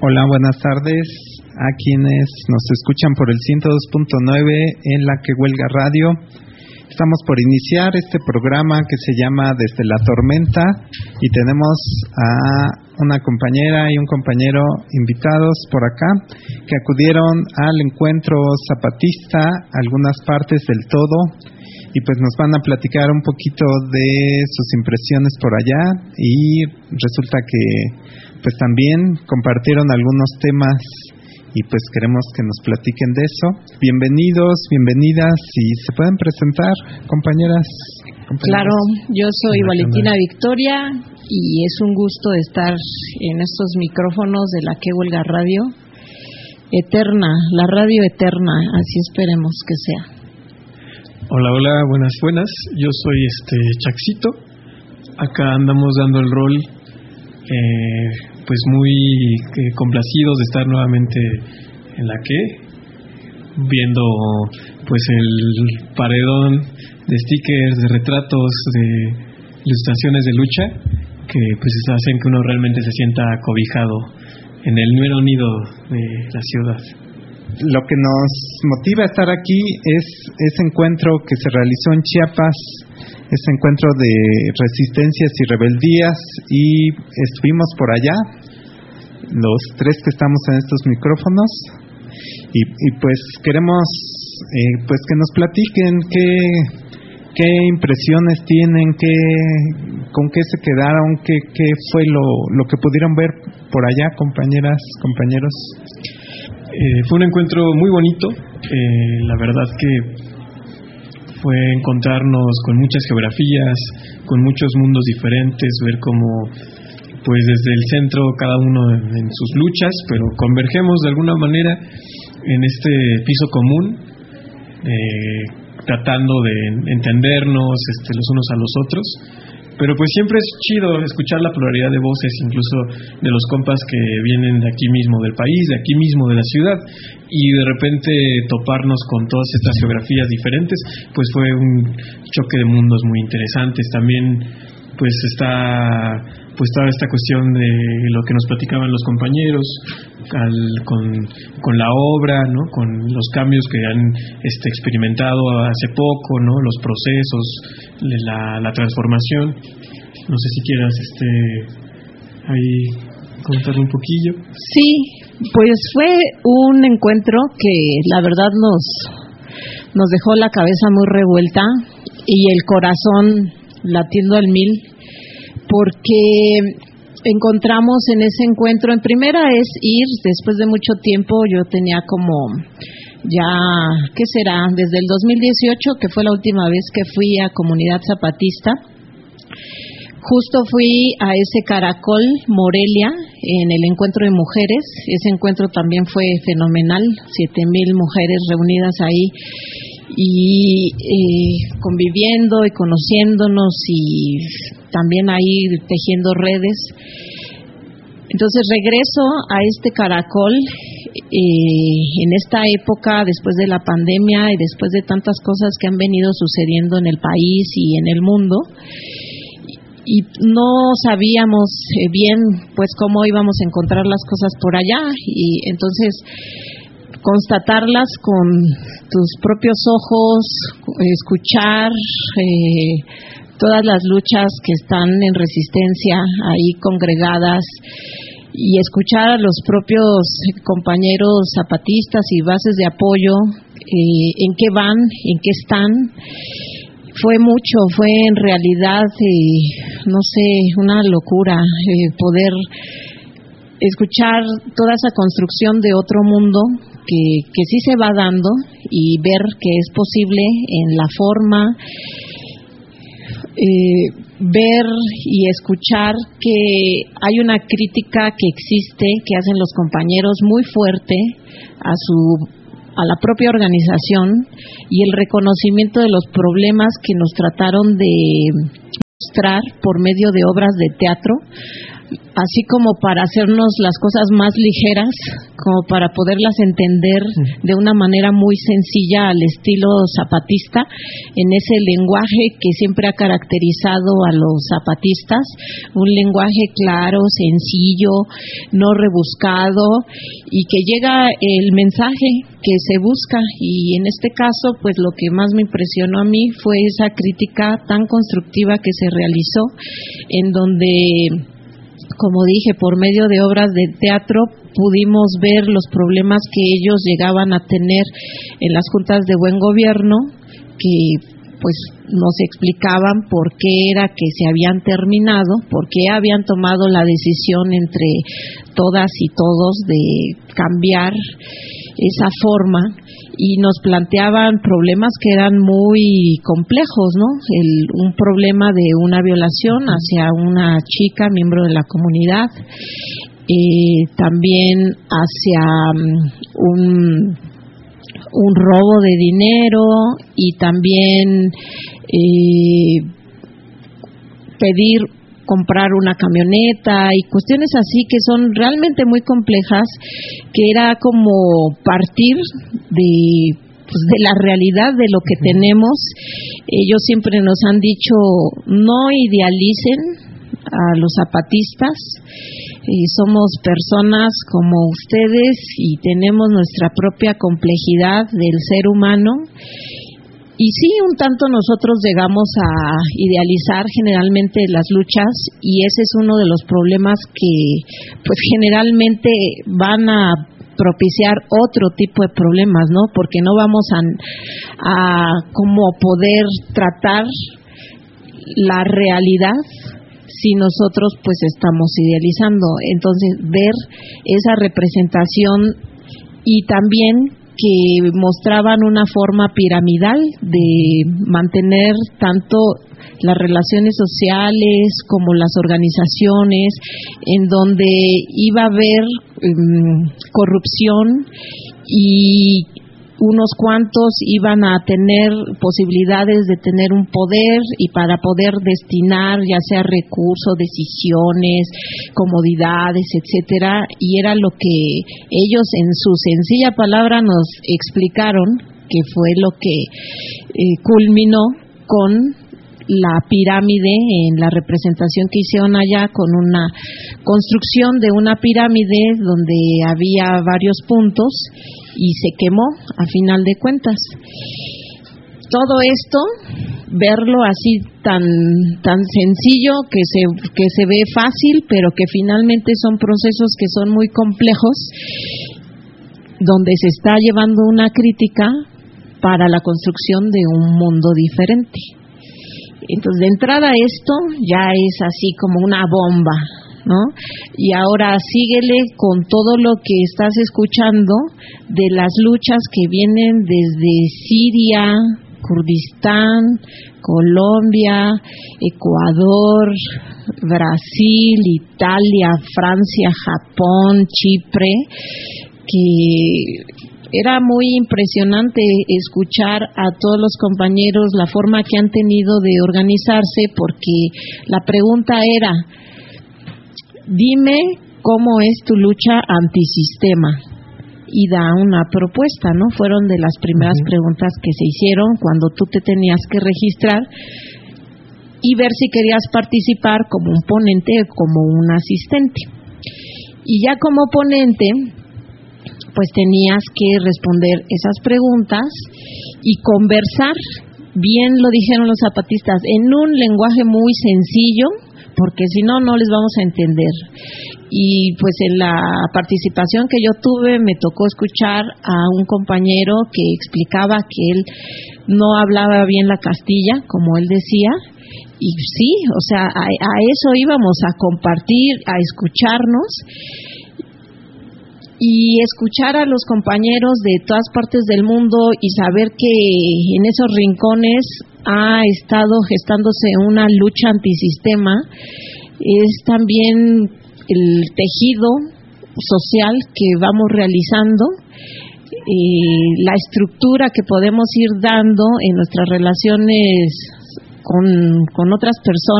Hola, buenas tardes a quienes nos escuchan por el 102.9 en la que huelga radio. Estamos por iniciar este programa que se llama Desde la Tormenta y tenemos a una compañera y un compañero invitados por acá que acudieron al encuentro zapatista, algunas partes del todo, y pues nos van a platicar un poquito de sus impresiones por allá, y resulta que pues también compartieron algunos temas y pues queremos que nos platiquen de eso. Bienvenidos, bienvenidas, y se pueden presentar, compañeras. Claro, yo soy Valentina Victoria y es un gusto estar en estos micrófonos de la que huelga radio eterna, la radio eterna, así esperemos que sea. Hola, buenas. Yo soy Chaxito. Acá andamos dando el rol, pues muy complacidos de estar nuevamente en la que, viendo pues el paredón de stickers, de retratos, de ilustraciones de lucha, que pues hacen que uno realmente se sienta acobijado en el mero nido de la ciudad. Lo que nos motiva a estar aquí es ese encuentro que se realizó en Chiapas, ese encuentro de resistencias y rebeldías, y estuvimos por allá, los tres que estamos en estos micrófonos, y pues queremos pues que nos platiquen qué impresiones tienen, con qué se quedaron, qué fue lo que pudieron ver por allá, compañeras, compañeros. Fue un encuentro muy bonito, la verdad que fue encontrarnos con muchas geografías, con muchos mundos diferentes, ver cómo pues desde el centro cada uno en sus luchas, pero convergemos de alguna manera en este piso común, tratando de entendernos los unos a los otros. Pero pues siempre es chido escuchar la pluralidad de voces, incluso de los compas que vienen de aquí mismo del país, de aquí mismo de la ciudad, y de repente toparnos con todas estas geografías diferentes, pues fue un choque de mundos muy interesantes. También pues está pues toda esta cuestión de lo que nos platicaban los compañeros con la obra, ¿no? Con los cambios que han experimentado hace poco, ¿no? Los procesos, la transformación. No sé si quieras ahí contarle un poquillo. Sí, pues fue un encuentro que la verdad nos dejó la cabeza muy revuelta y el corazón latiendo al 1000, porque encontramos en ese encuentro, en primera es ir, después de mucho tiempo, yo tenía como ya, ¿qué será? Desde el 2018, que fue la última vez que fui a Comunidad Zapatista, justo fui a ese Caracol Morelia en el encuentro de mujeres. Ese encuentro también fue fenomenal, 7,000 mujeres reunidas ahí y conviviendo y conociéndonos y también ahí tejiendo redes. Entonces regreso a este Caracol en esta época, después de la pandemia y después de tantas cosas que han venido sucediendo en el país y en el mundo, y no sabíamos bien pues cómo íbamos a encontrar las cosas por allá, y entonces constatarlas con tus propios ojos, escuchar todas las luchas que están en resistencia ahí congregadas y escuchar a los propios compañeros zapatistas y bases de apoyo, en qué van, en qué están. Fue mucho, fue en realidad, no sé, una locura poder escuchar toda esa construcción de otro mundo que sí se va dando y ver que es posible en la forma, ver y escuchar que hay una crítica que existe, que hacen los compañeros muy fuerte a la propia organización, y el reconocimiento de los problemas que nos trataron de mostrar por medio de obras de teatro, así como para hacernos las cosas más ligeras, como para poderlas entender de una manera muy sencilla al estilo zapatista, en ese lenguaje que siempre ha caracterizado a los zapatistas, un lenguaje claro, sencillo, no rebuscado, y que llega el mensaje que se busca. Y en este caso, pues lo que más me impresionó a mí fue esa crítica tan constructiva que se realizó, en donde, como dije, por medio de obras de teatro pudimos ver los problemas que ellos llegaban a tener en las juntas de buen gobierno, que pues nos explicaban por qué era que se habían terminado, por qué habían tomado la decisión entre todas y todos de cambiar esa forma, y nos planteaban problemas que eran muy complejos, ¿no? Un problema de una violación hacia una chica, miembro de la comunidad, también hacia un robo de dinero, y también pedir comprar una camioneta y cuestiones así que son realmente muy complejas, que era como partir de la realidad de lo que tenemos. Ellos siempre nos han dicho: no idealicen a los zapatistas, somos personas como ustedes y tenemos nuestra propia complejidad del ser humano. Y sí, un tanto nosotros llegamos a idealizar generalmente las luchas, y ese es uno de los problemas que pues generalmente van a propiciar otro tipo de problemas, ¿no? Porque no vamos a cómo poder tratar la realidad si nosotros pues estamos idealizando. Entonces, ver esa representación, y también que mostraban una forma piramidal de mantener tanto las relaciones sociales como las organizaciones, en donde iba a haber corrupción, y unos cuantos iban a tener posibilidades de tener un poder, y para poder destinar ya sea recursos, decisiones, comodidades, etcétera, y era lo que ellos en su sencilla palabra nos explicaron, que fue lo que culminó con la pirámide, en la representación que hicieron allá, con una construcción de una pirámide donde había varios puntos y se quemó a final de cuentas. Todo esto, verlo así tan sencillo, que se ve fácil, pero que finalmente son procesos que son muy complejos, donde se está llevando una crítica para la construcción de un mundo diferente. Entonces, de entrada esto ya es así como una bomba, ¿no? Y ahora síguele con todo lo que estás escuchando de las luchas que vienen desde Siria, Kurdistán, Colombia, Ecuador, Brasil, Italia, Francia, Japón, Chipre, que era muy impresionante escuchar a todos los compañeros la forma que han tenido de organizarse, porque la pregunta era: dime cómo es tu lucha antisistema, y da una propuesta, ¿no? Fueron de las primeras preguntas que se hicieron cuando tú te tenías que registrar y ver si querías participar como un ponente o como un asistente. Y ya como ponente, pues tenías que responder esas preguntas y conversar, bien lo dijeron los zapatistas, en un lenguaje muy sencillo, porque si no, no les vamos a entender. Y pues en la participación que yo tuve, me tocó escuchar a un compañero que explicaba que él no hablaba bien la castilla, como él decía, y sí, o sea, a eso íbamos, a compartir, a escucharnos, y escuchar a los compañeros de todas partes del mundo y saber que en esos rincones ha estado gestándose una lucha antisistema. Es también el tejido social que vamos realizando, la estructura que podemos ir dando en nuestras relaciones con otras personas.